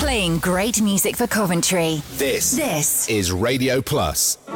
Playing great music for Coventry. This This is Radio Plus.